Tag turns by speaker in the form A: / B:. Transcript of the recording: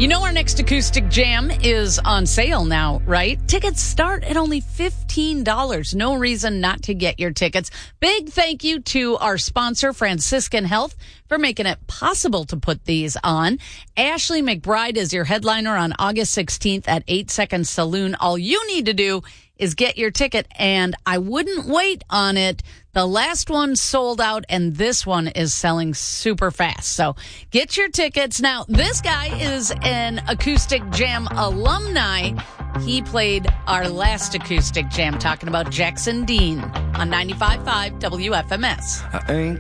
A: You know our next acoustic jam is on sale now, right? Tickets start at only $15. No reason not to get your tickets. Big thank you to our sponsor, Franciscan Health, for making it possible to put these on. Ashley McBride is your headliner on August 16th at 8 Second Saloon. All you need to do is get your ticket, and I wouldn't wait on it. The last one sold out, and this one is selling super fast. So get your tickets. Now, this guy is an Acoustic Jam alumni. He played our last Acoustic Jam, talking about Jackson Dean on 95.5 WFMS.
B: I ain't